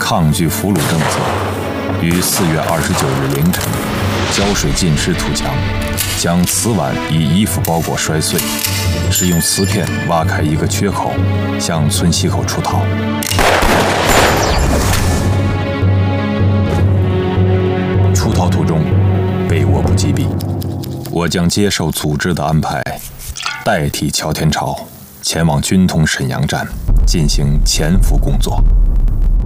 抗拒俘虏政策，于4月29日凌晨，胶水浸湿土墙，将瓷碗以衣服包裹摔碎，使用瓷片挖开一个缺口，向村西口出逃。出逃途中，被我部击毙。我将接受组织的安排，代替乔天朝前往军统沈阳站进行潜伏工作。